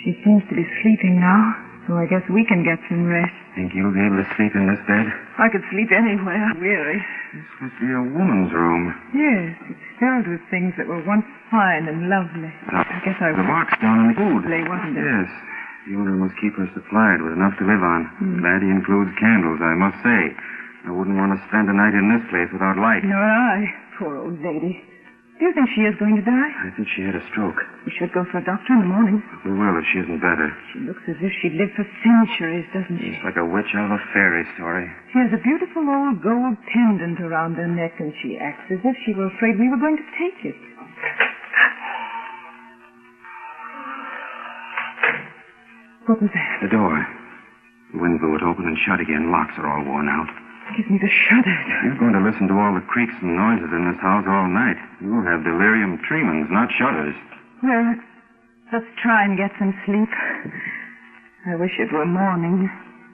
She seems to be sleeping now, so I guess we can get some rest. Think you'll be able to sleep in this bed? I could sleep anywhere. Weary. This must be a woman's room. Yes, it's filled with things that were once fine and lovely. I guess I The was box down in the food. wasn't it? Yes. The owner must keep her supplied with enough to live on. Glad he includes candles, I must say. I wouldn't want to spend a night in this place without light. Nor I. Poor old lady. Do you think she is going to die? I think she had a stroke. We should go for a doctor in the morning. We will if she isn't better. She looks as if she'd lived for centuries, doesn't she? She's like a witch out of a fairy story. She has a beautiful old gold pendant around her neck, and she acts as if she were afraid we were going to take it. What was that? The door. The wind blew it open and shut again. Locks are all worn out. Gives me the shudders. You're going to listen to all the creaks and noises in this house all night. You'll have delirium tremens, not shudders. Well, let's try and get some sleep. I wish it were morning.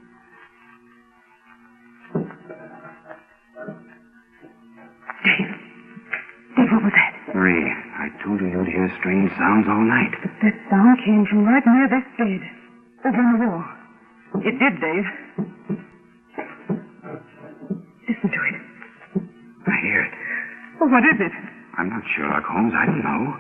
Dave, what was that? Marie, I told you you'd hear strange sounds all night. But that sound came from right near this bed. Over on the wall. It did, Dave. Listen to it. I hear it. Well, what is it? I'm not Sherlock Holmes. I don't know.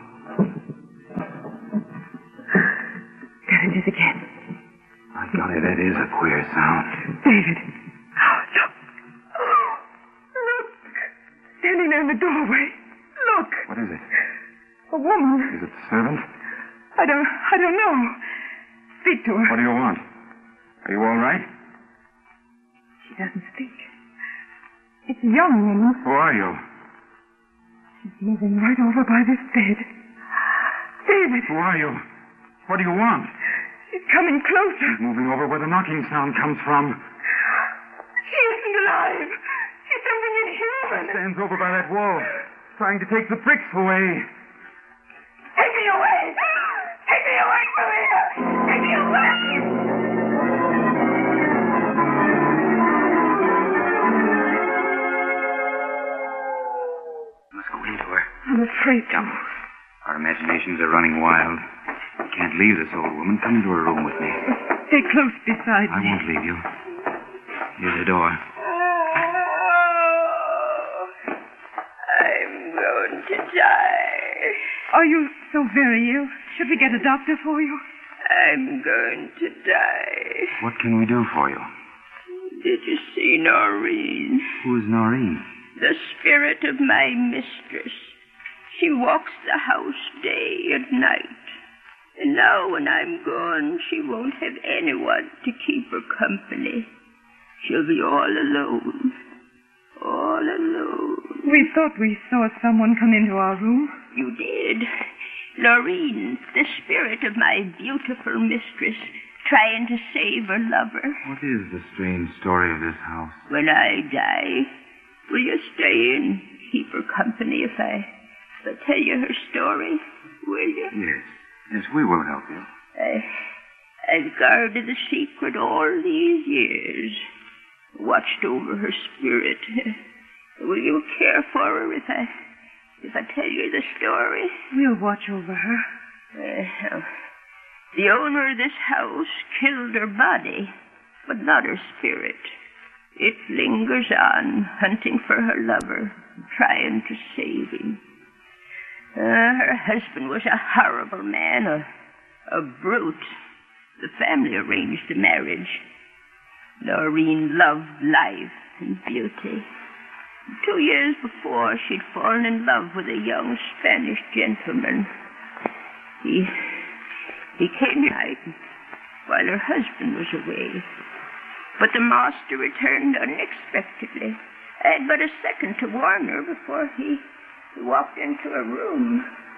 There it is again. My golly, that is a queer sound. David. Oh, look. Oh, look. Standing there in the doorway. Look. What is it? A woman. Is it the servant? I don't know. Speak to her. What do you want? Are you all right? She doesn't speak. It's a young woman. Who are you? She's moving right over by this bed. David. Who are you? What do you want? She's coming closer. She's moving over where the knocking sound comes from. She isn't alive. She's something inhuman. Stands over by that wall, trying to take the bricks away. Take me away. Take me away from here. Take me away. Let's go into her. I'm afraid to. Our imaginations are running wild. We can't leave this old woman. Come into her room with me. Stay close beside I me. won't leave you. Here's the door. I'm going to die. Are you so very ill? Should we get a doctor for you? I'm going to die. What can we do for you? Did you see Noreen? Who is Noreen? The spirit of my mistress. She walks the house day and night. And now when I'm gone, she won't have anyone to keep her company. She'll be all alone. All alone. We thought we saw someone come into our room. You did. Noreen, the spirit of my beautiful mistress, trying to save her lover. What is the strange story of this house? When I die, will you stay and keep her company if I tell you her story? Will you? Yes. Yes, we will help you. I've guarded the secret all these years. Watched over her spirit. Will you care for her if I tell you the story? We'll watch over her. The owner of this house killed her body, but not her spirit. It lingers on, hunting for her lover, trying to save him. Her husband was a horrible man, a brute. The family arranged the marriage. Noreen loved life and beauty. 2 years before, she'd fallen in love with a young Spanish gentleman. He came tonight while her husband was away. But the master returned unexpectedly. I had but a second to warn her before he walked into her room.